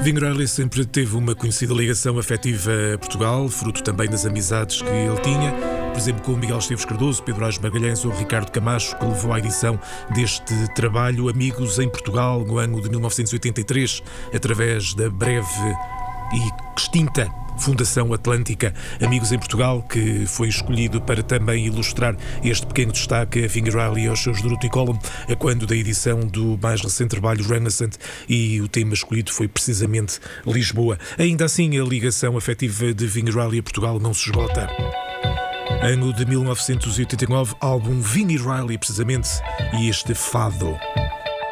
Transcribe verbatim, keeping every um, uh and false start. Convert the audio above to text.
Ving Rhailey sempre teve uma conhecida ligação afetiva a Portugal, fruto também das amizades que ele tinha, por exemplo com Miguel Esteves Cardoso, Pedro Aires Magalhães ou Ricardo Camacho, que levou à edição deste trabalho Amigos em Portugal, no ano de mil novecentos e oitenta e três, através da breve e extinta Fundação Atlântica Amigos em Portugal, que foi escolhido para também ilustrar este pequeno destaque a Ving Rhailey e aos seus Druto e Column, a quando da edição do mais recente trabalho Renaissance, e o tema escolhido foi precisamente Lisboa. Ainda assim, a ligação afetiva de Ving Rhailey a Portugal não se esgota. Ano de mil novecentos e oitenta e nove, álbum Ving Rhailey precisamente, e este Fado.